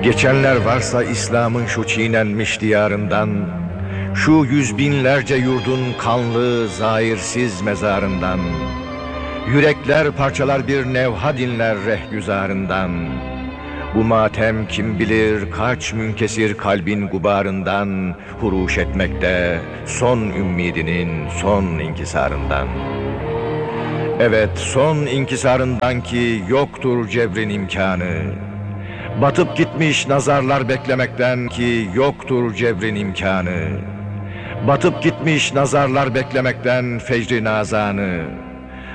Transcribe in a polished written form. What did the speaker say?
Geçenler varsa İslam'ın şu çiğnenmiş diyarından, şu yüz binlerce yurdun kanlı, zahirsiz mezarından, yürekler parçalar bir nevha dinler rehgüzarından. Bu matem kim bilir kaç münkesir kalbin gubarından, huruş etmekte son ümidinin son inkisarından. Evet, son inkisarından ki yoktur cebrin imkanı. Batıp gitmiş nazarlar beklemekten ki yoktur cebrin imkanı. Batıp gitmiş nazarlar beklemekten fecri nazanı.